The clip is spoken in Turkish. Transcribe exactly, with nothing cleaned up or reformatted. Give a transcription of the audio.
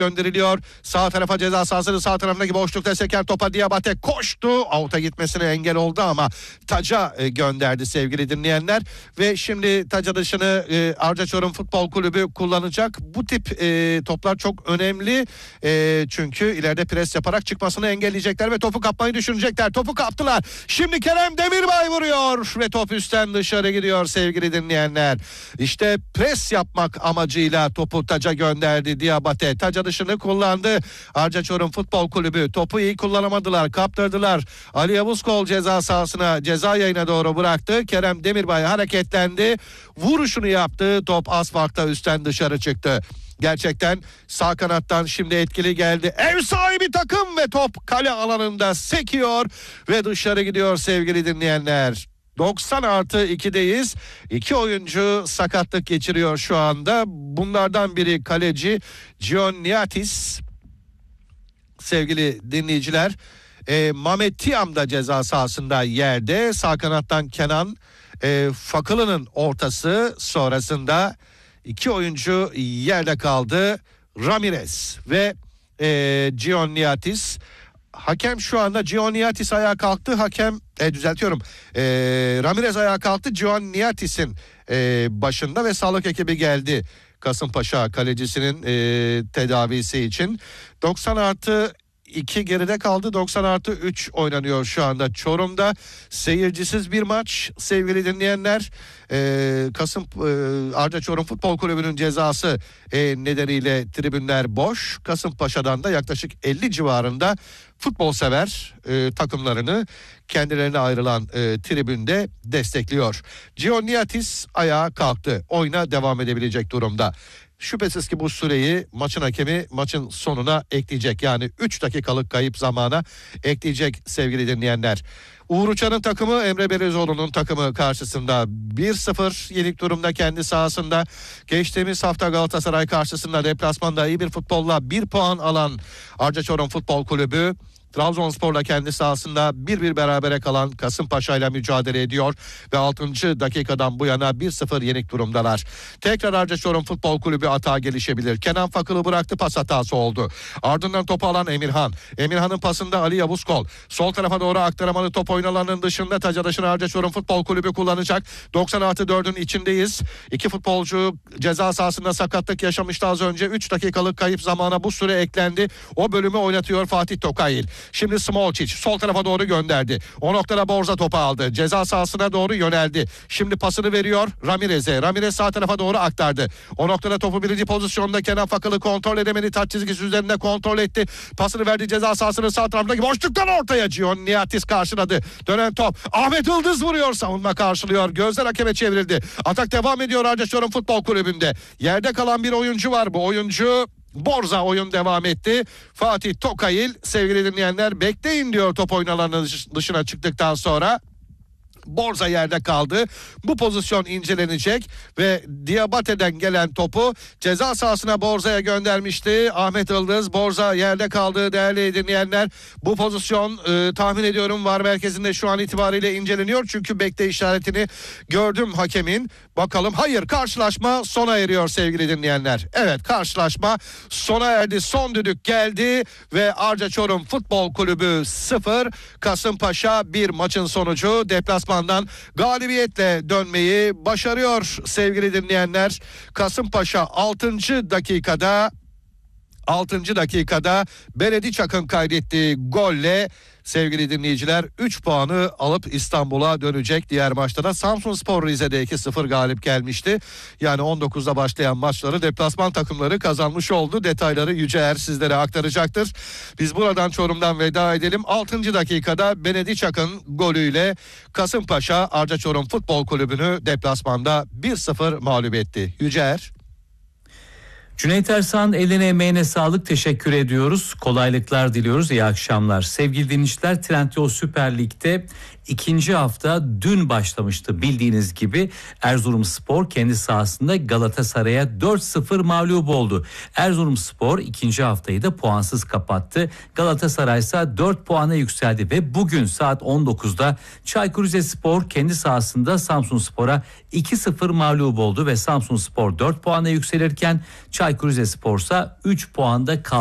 Gönderiliyor. Sağ tarafa ceza sahasının sağ tarafındaki boşlukta seken topa Diabate koştu. Out'a gitmesine engel oldu ama taca e, gönderdi sevgili dinleyenler. Ve şimdi taca dışını e, Arca Çorum Futbol Kulübü kullanacak. Bu tip e, toplar çok önemli. E, çünkü ileride pres yaparak çıkmasını engelleyecekler ve topu kapmayı düşünecekler. Topu kaptılar. Şimdi Kerem Demirbay vuruyor ve top üstten dışarı gidiyor sevgili dinleyenler. İşte pres yapmak amacıyla topu taca gönderdi Diabate. Taca dışını kullandı. Arca Çorum Futbol Kulübü topu iyi kullanamadılar, kaptırdılar. Ali Yavuzkol ceza sahasına, ceza yayına doğru bıraktı. Kerem Demirbay hareketlendi. Vuruşunu yaptı. Top asfaltta üstten dışarı çıktı. Gerçekten sağ kanattan şimdi etkili geldi. Ev sahibi takım ve top kale alanında sekiyor ve dışarı gidiyor sevgili dinleyenler. doksan artı ikideyiz. İki oyuncu sakatlık geçiriyor şu anda. Bunlardan biri kaleci Gianniatis. Sevgili dinleyiciler, e, Mehmet Tiam da ceza sahasında yerde. Sağ kanattan Kenan e, Fakılı'nın ortası sonrasında iki oyuncu yerde kaldı. Ramirez ve e, Gianniatis. Hakem şu anda Gianniatis ayağa kalktı. Hakem e, düzeltiyorum. E, Ramirez ayağa kalktı. Gianniatis'in e, başında ve sağlık ekibi geldi. Kasımpaşa kalecisinin e, tedavisi için. doksan artı iki geride kaldı. doksan artı üç oynanıyor şu anda Çorum'da. Seyircisiz bir maç sevgili dinleyenler. Ee, Kasım e, Arca Çorum Futbol Kulübü'nün cezası e, nedeniyle tribünler boş. Kasımpaşa'dan da yaklaşık elli civarında futbol sever e, takımlarını kendilerine ayrılan e, tribünde destekliyor. Gianniatis ayağa kalktı. Oyuna devam edebilecek durumda. Şüphesiz ki bu süreyi maçın hakemi maçın sonuna ekleyecek. Yani üç dakikalık kayıp zamana ekleyecek sevgili dinleyenler. Uğur Uçan'ın takımı Emre Belezoğlu'nun takımı karşısında bir sıfır yenik durumda kendi sahasında. Geçtiğimiz hafta Galatasaray karşısında deplasmanda iyi bir futbolla bir puan alan Arca Çorum Futbol Kulübü Trabzonspor'la kendi sahasında bir bir berabere kalan Kasımpaşa ile mücadele ediyor ve altıncı dakikadan bu yana bir sıfır yenik durumdalar. Tekrar Arca Çorum Futbol Kulübü atağa gelişebilir. Kenan Fakılı bıraktı, pas hatası oldu. Ardından topu alan Emirhan. Emirhan'ın pasında Ali Yavuzkol. Sol tarafa doğru aktaramalı top oyun alanının dışında taca dışına Arca Çorum Futbol Kulübü kullanacak. doksan artı dördün içindeyiz. İki futbolcu ceza sahasında sakatlık yaşamıştı az önce. üç dakikalık kayıp zamana bu süre eklendi. O bölümü oynatıyor Fatih Tokayil. Şimdi Smolcic sol tarafa doğru gönderdi. O noktada Borza topu aldı. Ceza sahasına doğru yöneldi. Şimdi pasını veriyor Ramirez'e. Ramirez sağ tarafa doğru aktardı. O noktada topu birinci pozisyonda Kenan Fakılı kontrol edemedi. Taç çizgisi üzerinde kontrol etti. Pasını verdi ceza sahasının sağ tarafındaki boşluktan ortaya Gianniatis karşıladı. Dönen top. Ahmet Yıldız vuruyor. Savunma karşılıyor. Gözler hakeme çevrildi. Atak devam ediyor Arca Çorum Futbol Kulübü'nde. Yerde kalan bir oyuncu var. Bu oyuncu Borza, oyun devam etti. Fatih Tokayil sevgili dinleyenler bekleyin diyor top oyun alanının dışına çıktıktan sonra. Borza yerde kaldı. Bu pozisyon incelenecek ve Diabate'den gelen topu ceza sahasına Borza'ya göndermişti Ahmet Yıldız. Borza yerde kaldı değerli dinleyenler. Bu pozisyon e, tahmin ediyorum V A R merkezinde şu an itibariyle inceleniyor. Çünkü bekle işaretini gördüm hakemin. Bakalım, hayır, karşılaşma sona eriyor sevgili dinleyenler. Evet, karşılaşma sona erdi. Son düdük geldi ve Arca Çorum Futbol Kulübü sıfır, Kasımpaşa bir maçın sonucu. Deplasmandan galibiyetle dönmeyi başarıyor sevgili dinleyenler. Kasımpaşa altıncı dakikada altıncı dakikada Beledi Çak'ın kaydettiği golle sevgili dinleyiciler üç puanı alıp İstanbul'a dönecek. Diğer maçta da Samsunspor Rize'de iki sıfır galip gelmişti. Yani on dokuzda başlayan maçları deplasman takımları kazanmış oldu. Detayları Yüceer sizlere aktaracaktır. Biz buradan Çorum'dan veda edelim. altıncı dakikada Beledi Çak'ın golüyle Kasımpaşa Arca Çorum Futbol Kulübü'nü deplasmanda bir sıfır mağlup etti. Yüceer. Cüneyt Ersan, eline emeğine sağlık, teşekkür ediyoruz. Kolaylıklar diliyoruz. İyi akşamlar. Sevgili dinleyiciler, Trendyol Süper Lig'de İkinci hafta dün başlamıştı bildiğiniz gibi. Erzurumspor kendi sahasında Galatasaray'a dört sıfır mağlup oldu. Erzurumspor ikinci haftayı da puansız kapattı. Galatasaray ise dört puana yükseldi ve bugün saat on dokuzda Çaykur Rizespor kendi sahasında Samsunspor'a iki sıfır mağlup oldu ve Samsunspor dört puana yükselirken Çaykur Rizespor ise üç puanda kaldı.